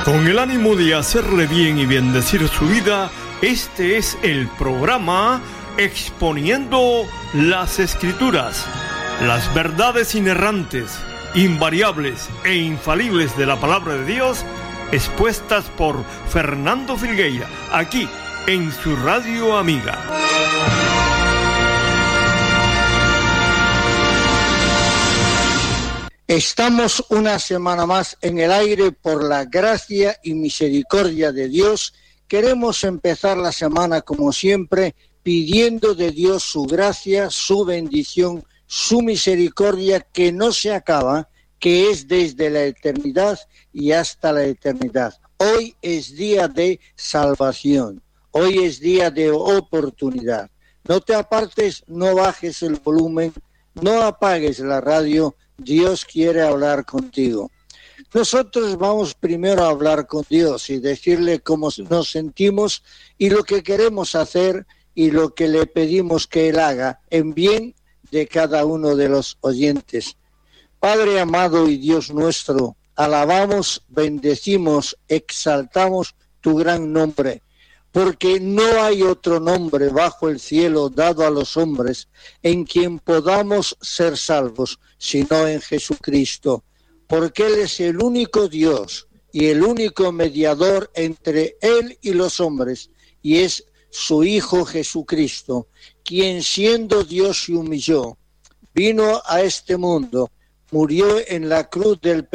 Con el ánimo de hacerle bien y bendecir su vida, este es el programa Exponiendo las Escrituras, las verdades inerrantes, invariables e infalibles de la palabra de Dios, expuestas por Fernando Filgueira, aquí en su radio amiga. Estamos una semana más en el aire por la gracia y misericordia de Dios. Queremos empezar la semana como siempre pidiendo de Dios su gracia, su bendición, su misericordia que no se acaba, que es desde la eternidad y hasta la eternidad. Hoy es día de salvación, hoy es día de oportunidad. No te apartes, no bajes el volumen, no apagues la radio. Dios quiere hablar contigo. Nosotros vamos primero a hablar con Dios y decirle cómo nos sentimos y lo que queremos hacer y lo que le pedimos que Él haga en bien de cada uno de los oyentes. Padre amado y Dios nuestro, alabamos, bendecimos, exaltamos tu gran nombre, porque no hay otro nombre bajo el cielo dado a los hombres en quien podamos ser salvos, sino en Jesucristo, porque Él es el único Dios y el único mediador entre Él y los hombres, y es su Hijo Jesucristo, quien siendo Dios se humilló, vino a este mundo, murió en la cruz del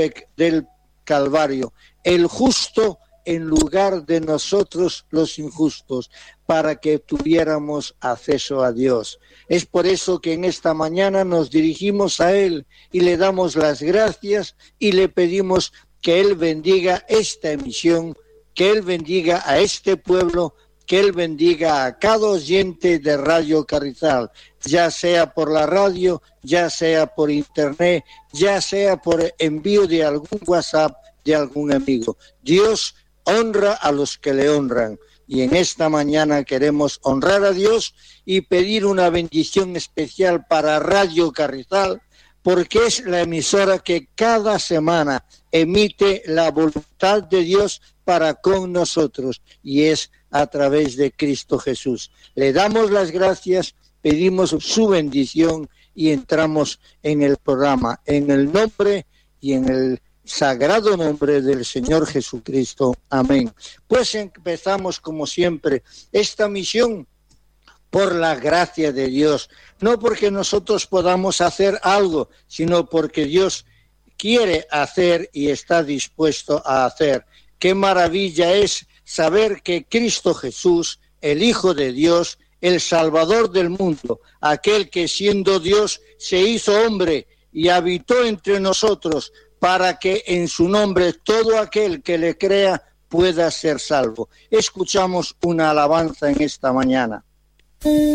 Calvario, el justo en lugar de nosotros los injustos, para que tuviéramos acceso a Dios. Es por eso que en esta mañana nos dirigimos a Él y le damos las gracias y le pedimos que Él bendiga esta emisión, que Él bendiga a este pueblo, que Él bendiga a cada oyente de Radio Carrizal, ya sea por la radio, ya sea por internet, ya sea por envío de algún WhatsApp de algún amigo. Dios honra a los que le honran, y en esta mañana queremos honrar a Dios y pedir una bendición especial para Radio Carrizal, porque es la emisora que cada semana emite la voluntad de Dios para con nosotros, y es a través de Cristo Jesús. Le damos las gracias, pedimos su bendición y entramos en el programa, en el nombre y en el sagrado nombre del Señor Jesucristo. Amén. Pues empezamos como siempre esta misión por la gracia de Dios, no porque nosotros podamos hacer algo, sino porque Dios quiere hacer y está dispuesto a hacer. Qué maravilla es saber que Cristo Jesús, el Hijo de Dios, el Salvador del mundo, aquel que siendo Dios se hizo hombre y habitó entre nosotros, para que en su nombre todo aquel que le crea pueda ser salvo. Escuchamos una alabanza en esta mañana.